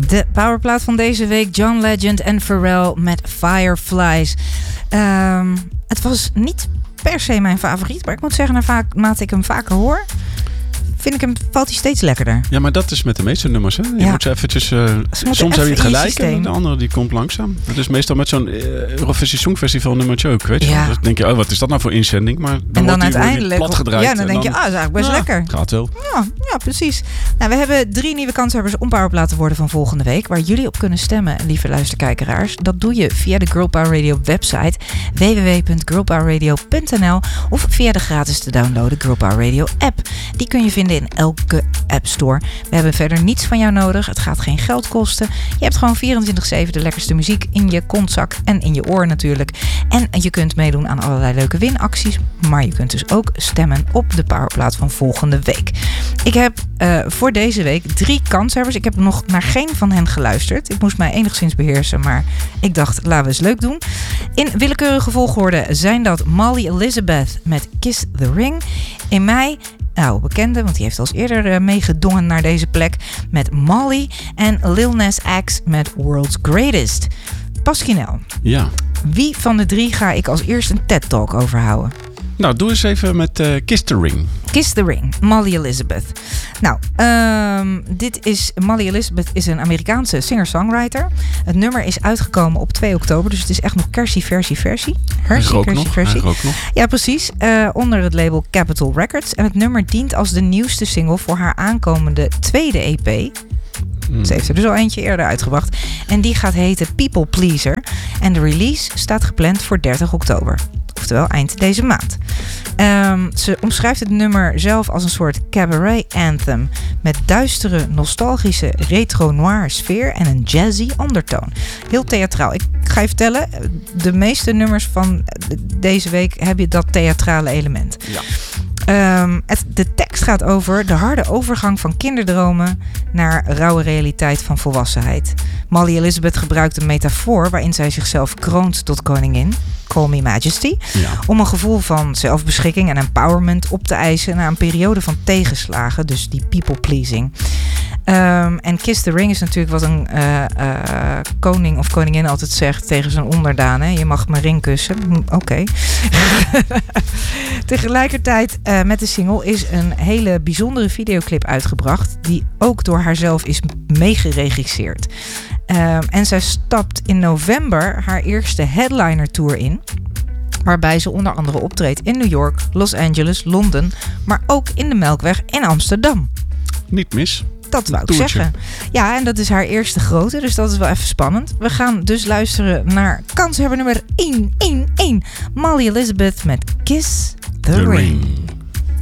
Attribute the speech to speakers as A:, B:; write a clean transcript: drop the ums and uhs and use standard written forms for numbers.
A: De powerplaat van deze week, John Legend en Pharrell met Fireflies. Het was niet per se mijn favoriet, maar ik moet zeggen, naarmate ik hem vaker hoor, valt hij steeds lekkerder.
B: Ja, maar dat is met de meeste nummers. Hè? Je moet ze eventjes... soms heb je het gelijk en de andere die komt langzaam. Dat is meestal met zo'n Eurovisie Songfestival nummertje ook. Weet je?
A: Ja.
B: Dan denk je, wat is dat nou voor inzending? Maar dan
A: uiteindelijk
B: plat gedraaid.
A: Ja, dan denk je, dat is eigenlijk best lekker.
B: Gaat wel.
A: Ja, precies. Nou, we hebben 3 nieuwe kanshebbers om powerplaat te worden van volgende week, waar jullie op kunnen stemmen, lieve luisterkijkeraars. Dat doe je via de Girl Power Radio website www.girlpowerradio.nl of via de gratis te downloaden Girl Power Radio app. Die kun je vinden in elke App Store. We hebben verder niets van jou nodig. Het gaat geen geld kosten. Je hebt gewoon 24/7 de lekkerste muziek in je kontzak en in je oor natuurlijk. En je kunt meedoen aan allerlei leuke winacties. Maar je kunt dus ook stemmen op de powerplaat van volgende week. Ik heb voor deze week 3 kanshebbers. Ik heb nog naar geen van hen geluisterd. Ik moest mij enigszins beheersen, maar ik dacht, laten we eens leuk doen. In willekeurige volgorde zijn dat Molly Elizabeth met Kiss the Ring. In mei bekende, want die heeft al eens eerder meegedongen naar deze plek, met Molly en Lil Nas X met World's Greatest. Pasquinel.
B: Ja.
A: Wie van de 3 ga ik als eerst een TED-talk overhouden?
B: Nou, doe eens even met Kiss the Ring.
A: Kiss the Ring, Molly Elizabeth. Nou, Molly Elizabeth is een Amerikaanse singer-songwriter. Het nummer is uitgekomen op 2 oktober, dus het is echt nog versie.
B: Hij rookt nog.
A: Ja, precies. Onder het label Capitol Records. En het nummer dient als de nieuwste single voor haar aankomende 2e EP. Ze heeft er dus al eentje eerder uitgebracht. En die gaat heten People Pleaser. En de release staat gepland voor 30 oktober. Oftewel eind deze maand. Ze omschrijft het nummer zelf als een soort cabaret anthem. Met duistere, nostalgische, retro-noir sfeer en een jazzy ondertoon. Heel theatraal. Ik ga je vertellen, de meeste nummers van deze week hebben dat theatrale element.
B: Ja.
A: De tekst gaat over de harde overgang van kinderdromen naar rauwe realiteit van volwassenheid. Molly Elizabeth gebruikt een metafoor waarin zij zichzelf kroont tot koningin, Call Me Majesty, om een gevoel van zelfbeschikking en empowerment op te eisen na een periode van tegenslagen, dus die people pleasing. En Kiss the Ring is natuurlijk wat een koning of koningin altijd zegt tegen zijn onderdaan. Hè? Je mag mijn ring kussen. Oké. Tegelijkertijd met de single is een hele bijzondere videoclip uitgebracht, die ook door haarzelf is meegeregisseerd. En zij stapt in november haar eerste headliner tour in, waarbij ze onder andere optreedt in New York, Los Angeles, Londen, maar ook in de Melkweg in Amsterdam.
B: Niet mis.
A: Dat wou ik zeggen. Ja, en dat is haar eerste grote, dus dat is wel even spannend. We gaan dus luisteren naar kanshebber nummer 111. Molly Elizabeth met Kiss the Ring.